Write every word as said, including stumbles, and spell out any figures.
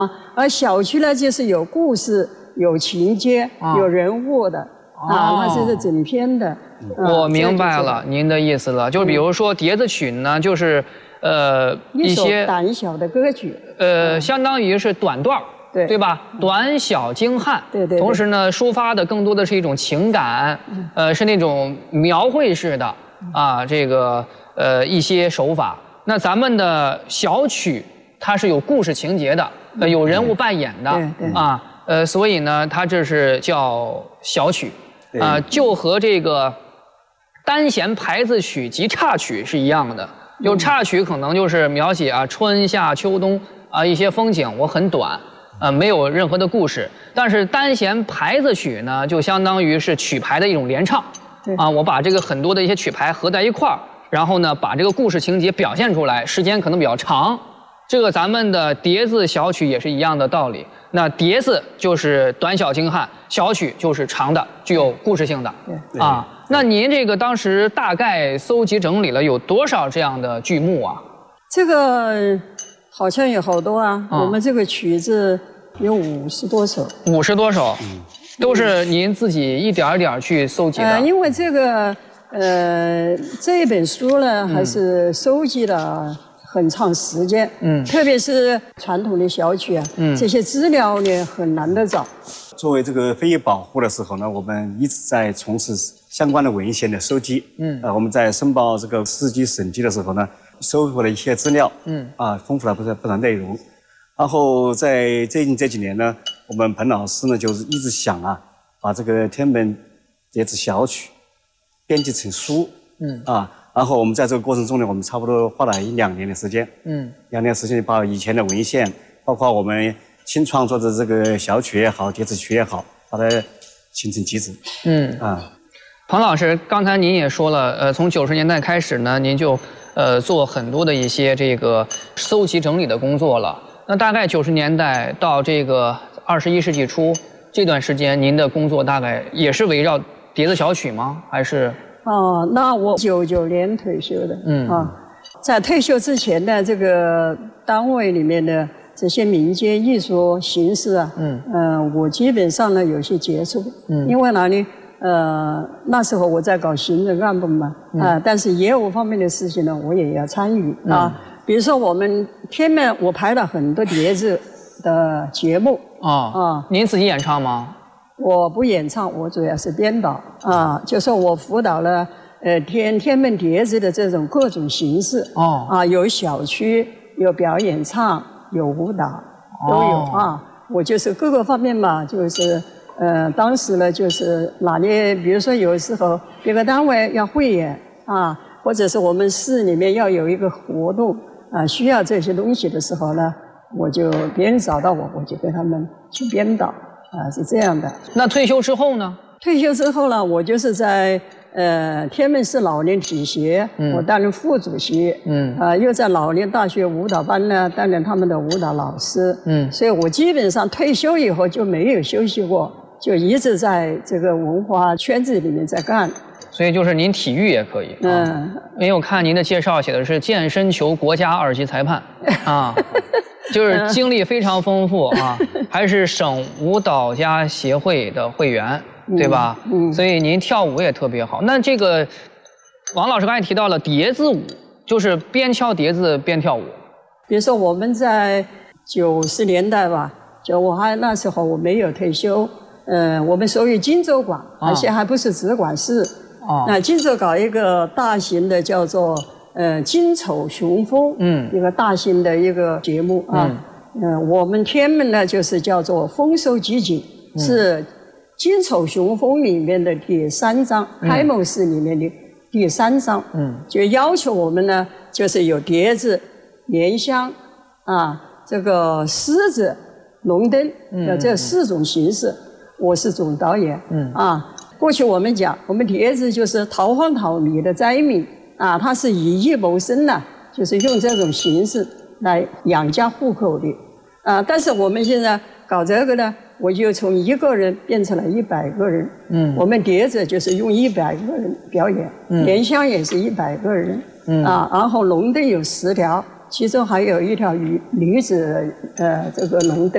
啊，而小曲呢，就是有故事、有情节、啊、有人物的啊，它就是整篇的。 我明白了您的意思了，就比如说叠字曲呢，就是呃一些短小的歌曲， 呃，相当于是短段儿。 对对吧？短小精悍， 对对。 同时呢，抒发的更多的是一种情感，呃，是那种描绘式的啊，这个呃一些手法。那咱们的小曲，它是有故事情节的，呃，有人物扮演的， 对对啊，呃，所以呢，它这是叫小曲，啊，就和这个单弦排字曲及插曲是一样的。就插曲可能就是描写啊春夏秋冬啊一些风景，我很短。 呃，没有任何的故事，但是单弦排字曲呢，就相当于是曲牌的一种联唱，啊，我把这个很多的一些曲牌合在一块儿，然后呢，把这个故事情节表现出来，时间可能比较长。这个咱们的叠字小曲也是一样的道理。那叠字就是短小精悍，小曲就是长的，具有故事性的。啊，那您这个当时大概搜集整理了有多少这样的剧目啊？ 这个好像有好多啊，啊我们这个曲子。 有五十多首， 五十多首，嗯，都是您自己一点一点去搜集的。 呃，因为这个，呃，这一本书呢，还是收集了很长时间，嗯，特别是传统的小曲啊，嗯，这些资料呢很难得找。 作为这个非遗保护的时候呢，我们一直在从事相关的文献的收集，嗯，呃，我们在申报这个市级省级的时候呢，收获了一些资料，嗯，啊，丰富了不少不少内容。 然后在最近这几年呢，我们彭老师呢就是一直想啊，把这个天门叠字小曲编辑成书，嗯啊，然后我们在这个过程中呢，我们差不多花了一两年的时间，嗯，两年时间把以前的文献，包括我们新创作的这个小曲也好，叠字曲也好，把它形成集子，嗯啊。 彭老师，刚才您也说了，呃，从九十年代开始呢，您就呃做很多的一些这个搜集整理的工作了。 那大概九十年代到这个二十一世纪初这段时间，您的工作大概也是围绕叠字小曲吗？还是？ 哦，那我九九年退休的，嗯啊，在退休之前呢，这个单位里面的这些民间艺术形式啊，嗯呃，我基本上呢有些接触，嗯，因为哪里？呃，那时候我在搞行政干部嘛，啊、呃，但是业务方面的事情呢，我也要参与啊。嗯 比如说，我们天门我排了很多叠字的节目啊啊，您自己演唱吗？ 我不演唱，我主要是编导啊，就说我辅导了呃天天门叠字的这种各种形式哦啊，有小曲，有表演唱，有舞蹈都有啊。我就是各个方面嘛，就是呃当时呢就是哪里，比如说有时候别个单位要汇演啊，或者是我们市里面要有一个活动。 啊，需要这些东西的时候呢，我就别人找到我，我就跟他们去编导，啊，是这样的。 那退休之后呢？ 退休之后呢，我就是在呃天门市老年体协，嗯、我担任副主席，嗯，啊、呃，又在老年大学舞蹈班呢担任他们的舞蹈老师，嗯，所以我基本上退休以后就没有休息过，就一直在这个文化圈子里面在干。 所以就是您体育也可以，嗯，因为我看您的介绍写的是健身球国家二级裁判，啊，就是经历非常丰富啊，还是省舞蹈家协会的会员，对吧？嗯，所以您跳舞也特别好。那这个王老师刚才提到了叠字舞，就是边敲叠字边跳舞。 比如说我们在九十年代吧，就我还那时候我没有退休，呃，我们属于荆州管，而且还不是直管市。 哦，那荆州搞一个大型的叫做呃金丑雄风，嗯，一个大型的一个节目啊，嗯，呃，我们天门呢就是叫做丰收集锦，嗯、是金丑雄风里面的第三章，嗯、开幕式里面的第三章，嗯，就要求我们呢就是有叠字、莲香啊，这个狮子、龙灯的这四种形式，嗯、我是总导演，嗯啊。 过去我们讲，我们叠字就是逃荒逃米的灾民啊，他是以艺谋生的，就是用这种形式来养家糊口的啊。但是我们现在搞这个呢，我就从一个人变成了一百个人。嗯，我们叠字就是用一百个人表演，嗯，莲香也是一百个人，嗯啊，然后龙灯有十条，其中还有一条女女子呃这个龙灯。